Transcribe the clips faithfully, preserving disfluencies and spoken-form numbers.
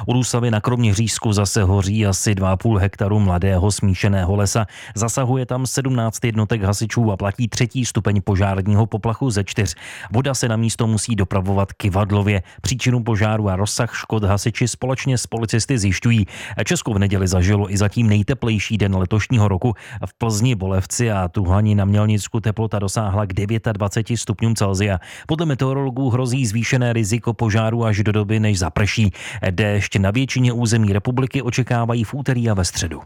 U Rusavy na Kroměřížsku zase hoří asi dva a půl hektaru mladého smíšeného lesa. Zasahuje tam sedmnáct jednotek hasičů a platí třetí stupeň požárního poplachu ze čtyř. Voda se na místo musí dopravovat kyvadlově. Příčinu požáru a rozsah škod hasiči společně s policisty zjišťují. Česko v neděli zažilo i zatím nejteplejší den letošního roku. V Plzni, Bolevci a Tuhani na Mělnicku teplota dosáhla k dvaceti devíti stupňům Celsia. Podle meteorologů hrozí zvýšené riziko požáru až do doby, než zaprší. Déšť na většině území republiky očekávají v úterý a ve středu.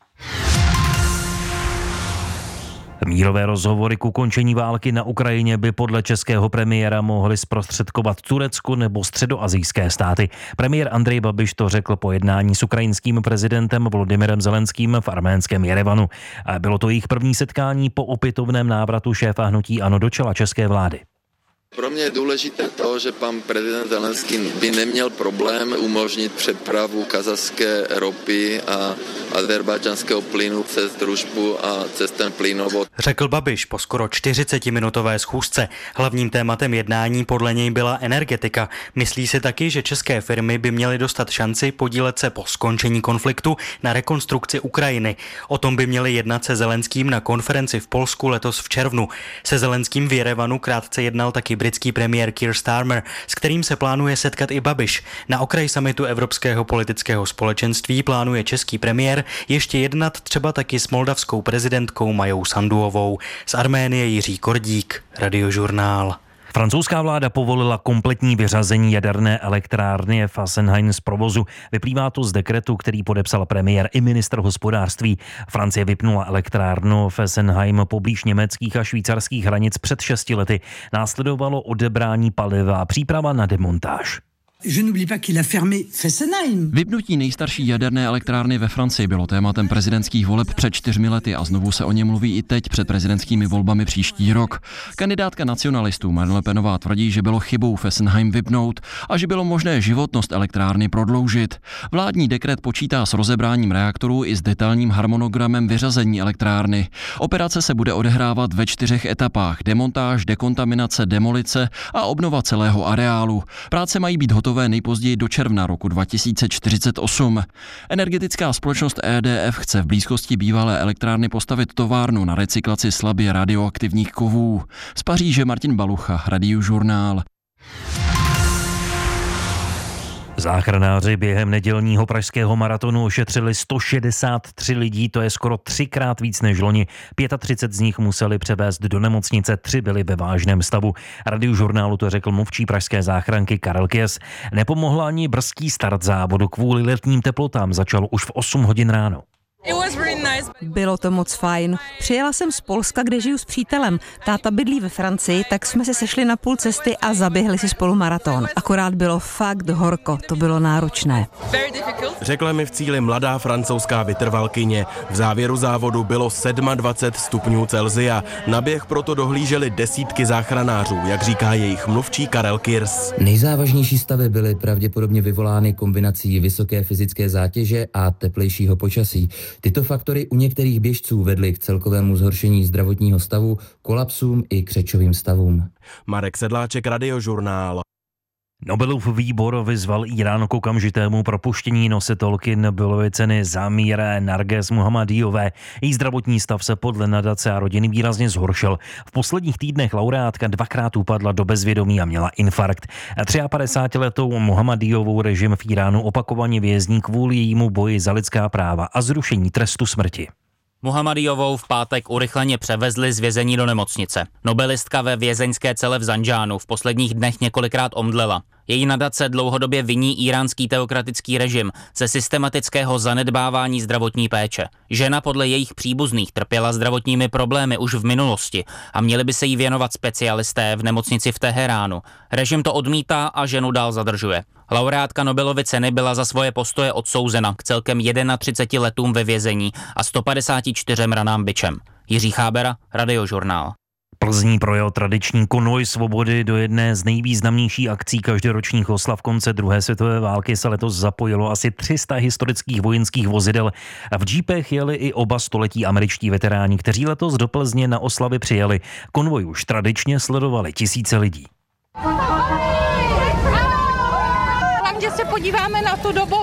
Mírové rozhovory k ukončení války na Ukrajině by podle českého premiéra mohly zprostředkovat Turecko nebo středoasijské státy. Premiér Andrej Babiš to řekl po jednání s ukrajinským prezidentem Volodymyrem Zelenským v arménském Jerevanu. Bylo to jejich první setkání po opětovném návratu šéfa hnutí ANO do čela české vlády. Pro mě je důležité to, že pan prezident Zelenský by neměl problém umožnit přepravu kazašské ropy a azerbajdžanského plynu přes družbu a přes ten plynovod. Řekl Babiš po skoro čtyřicetiminutové schůzce. Hlavním tématem jednání podle něj byla energetika. Myslí si taky, že české firmy by měly dostat šanci podílet se po skončení konfliktu na rekonstrukci Ukrajiny. O tom by měli jednat se Zelenským na konferenci v Polsku letos v červnu. Se Zelenským v Jerevanu krátce jednal taky britský premiér Keir Starmer, s kterým se plánuje setkat i Babiš. Na okraji summitu Evropského politického společenství plánuje český premiér ještě jednat třeba taky s moldavskou prezidentkou Majou Sanduovou. Z Arménie Jiří Kordík, Radiožurnál. Francouzská vláda povolila kompletní vyřazení jaderné elektrárny Fessenheim z provozu. Vyplývá to z dekretu, který podepsal premiér i ministr hospodářství. Francie vypnula elektrárnu Fessenheim poblíž německých a švýcarských hranic před šesti lety. Následovalo odebrání paliva a příprava na demontáž. Vypnutí nejstarší jaderné elektrárny ve Francii bylo tématem prezidentských voleb před čtyřmi lety a znovu se o něm mluví i teď před prezidentskými volbami příští rok. Kandidátka nacionalistů Marine Le Penová tvrdí, že bylo chybou Fessenheim vypnout a že bylo možné životnost elektrárny prodloužit. Vládní dekret počítá s rozebráním reaktorů i s detailním harmonogramem vyřazení elektrárny. Operace se bude odehrávat ve čtyřech etapách: demontáž, dekontaminace, demolice a obnova celého areálu. Práce mají být hotové nejpozději do června roku dva tisíce čtyřicet osm. Energetická společnost E D F chce v blízkosti bývalé elektrárny postavit továrnu na recyklaci slabě radioaktivních kovů. Z Paříže Martin Balucha, Radiožurnál. Záchranáři během nedělního pražského maratonu ošetřili sto šedesát tři lidí, to je skoro třikrát víc než loni. třicet pět z nich museli převést do nemocnice, tři byli ve vážném stavu. Radiožurnálu to řekl mluvčí pražské záchranky Karel Kies. Nepomohl ani brzký start závodu, kvůli letním teplotám začalo už v osm hodin ráno. Bylo to moc fajn. Přijela jsem z Polska, kde žiju s přítelem. Táta bydlí ve Francii, tak jsme se sešli na půl cesty a zaběhli si spolu maraton. Akorát bylo fakt horko, to bylo náročné. Řekla mi v cíli mladá francouzská vytrvalkyně. V závěru závodu bylo dvacet sedm stupňů Celsia. Na běh proto dohlíželi desítky záchranářů, jak říká jejich mluvčí Karel Kiers. Nejzávažnější stavy byly pravděpodobně vyvolány kombinací vysoké fyzické zátěže a teplejšího počasí. Tyto faktory u některých běžců vedly k celkovému zhoršení zdravotního stavu, kolapsům i křečovým stavům. Marek Sedláček, Radiožurnál. Nobelův výbor vyzval Írán k okamžitému propuštění nositelky Nobelovy ceny Zamíre Narges Mohammadiové. Její zdravotní stav se podle nadace a rodiny výrazně zhoršil. V posledních týdnech laureátka dvakrát upadla do bezvědomí a měla infarkt. padesátitříletou Mohammadiovou režim v Iránu opakovaně vězní kvůli jejímu boji za lidská práva a zrušení trestu smrti. Mohammadiovou v pátek urychleně převezli z vězení do nemocnice. Nobelistka ve vězeňské cele v Zanžánu v posledních dnech několikrát omdlela. Její nadace dlouhodobě viní íránský teokratický režim ze systematického zanedbávání zdravotní péče. Žena podle jejich příbuzných trpěla zdravotními problémy už v minulosti a měli by se jí věnovat specialisté v nemocnici v Teheránu. Režim to odmítá a ženu dál zadržuje. Laureátka Nobelovy ceny byla za svoje postoje odsouzena k celkem třiceti jedněm letům ve vězení a sto padesáti čtyřem ranám bičem. Jiří Chábera, Radiožurnál. Plzní projel tradiční konvoj svobody. Do jedné z nejvýznamnějších akcí každoročních oslav konce druhé světové války se letos zapojilo asi tři sta historických vojenských vozidel. V džípech jeli i oba století američtí veteráni, kteří letos do Plzně na oslavy přijeli. Konvoj už tradičně sledovali tisíce lidí. Hlavně se podíváme na tu dobu